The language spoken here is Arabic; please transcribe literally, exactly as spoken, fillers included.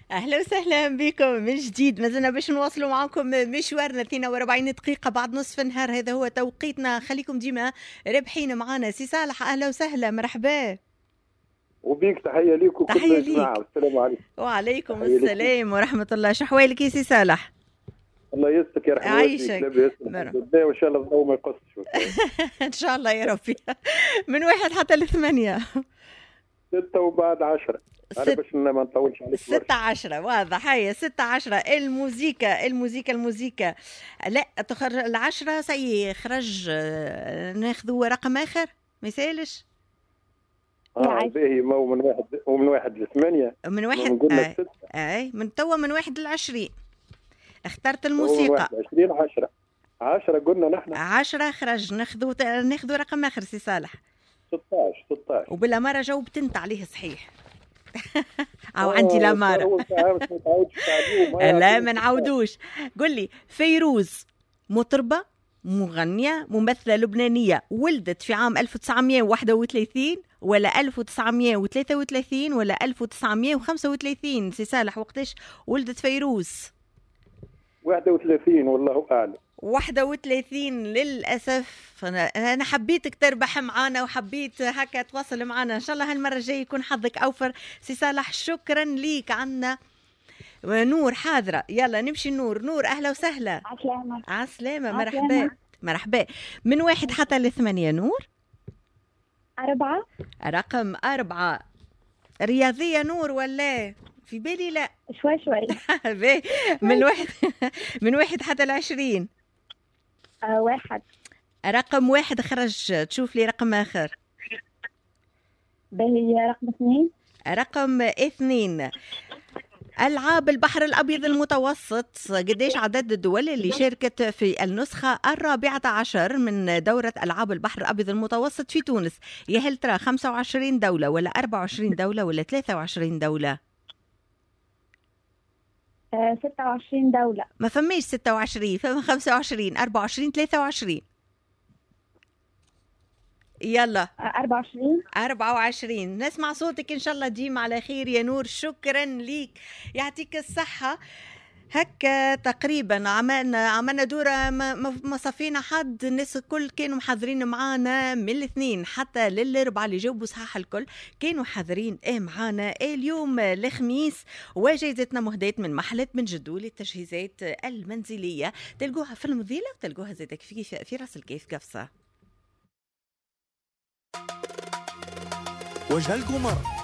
أهلا وسهلا بكم من جديد. مازلنا باش نواصلوا معكم مشوارنا اثنين وأربعين دقيقة بعد نصف النهار، هذا هو توقيتنا. خليكم ديما رابحين معنا. سي صالح أهلا وسهلا، مرحبا. وبيك تحية ليك وكل تحية الجماعة، ليك. والسلام عليكم. وعليكم السلام ورحمة الله. شحوالك يا سي صالح؟ الله يستك يا رحمة والديك، لاباس الحمد لله، وإن شاء الله الضوء ما يقصش. إن شاء الله يا ربي. من واحد حتى لثمانية. ستة وبعد عشرة. أنا باش ما نطولش عليك. ستة عشرة واضح. هيا ستة عشرة. الموسيقى الموسيقى الموسيقى لا تخرج العشرة سي خرج. ناخذوا رقم آخر ما يسالش. اه باهي، ما هو من واحد ومن واحد لثمانية. من واحد نقول لك ستة. اي من توا من واحد لعشرين. اخترت الموسيقى. من واحد لعشرين عشرة. عشرة قلنا نحن. عشرة خرج. ناخذوا ناخذوا رقم آخر سي صالح. ستة عشر ستة عشر. وبلا مرة جاوبت انت عليه صحيح. او عندي لا مرة. لا ما نعودوش. قل لي فيروز مطربة مغنية ممثلة لبنانية، ولدت في عام ألف وتسعمائة وواحد وثلاثين ولا ألف وتسعمائة وثلاثة وثلاثين ولا ألف وتسعمائة وخمسة وثلاثين؟ سي صالح وقتاش ولدت فيروز؟ واحد وثلاثين والله أعلم. واحد وثلاثين للأسف. أنا حبيتك تربح معانا وحبيت هكا تواصل معانا. إن شاء الله هالمرة الجاية يكون حظك أوفر. سي صالح شكرا ليك. عنا نور حاضرة. يلا نمشي. نور نور أهلا وسهلا. عسلامة. عسلامة مرحبا مرحبا. من واحد حتى لثمانية. نور أربعة. رقم أربعة. رياضية نور ولا في بالي؟ لا شوي شوي. من واحد من واحد حتى العشرين. آه واحد. رقم واحد خرج. تشوف لي رقم آخر. باهي رقم اثنين. رقم اثنين. ألعاب البحر الأبيض المتوسط. قديش عدد الدول اللي شاركت في النسخة الرابعة عشر من دورة ألعاب البحر الأبيض المتوسط في تونس؟ يا هل ترى خمسة وعشرين دولة ولا أربعة وعشرين دولة ولا ثلاثة وعشرين دولة؟ آه ستة وعشرين دولة. ما فماش ستة وعشرين، فما خمسة وعشرين، أربعة وعشرين، ثلاثة وعشرين. يلا أربعة وعشرين. أربعة وعشرين. نسمع صوتك إن شاء الله ديم على خير يا نور. شكرا ليك يعطيك الصحة. هكا تقريبا عملنا عملنا دورة ما صفينا حد. الناس الكل كانوا محضرين معانا من الاثنين حتى للأربعة اللي جاوبوا صحاح الكل كانوا حاضرين ايه معانا. إيه اليوم الخميس وجائزتنا مهداة من محلات بن جدو للتجهيزات المنزلية. تلقوها في المذيلة وتلقوها زيدك في في راس الكيف قفصة. وجه القمر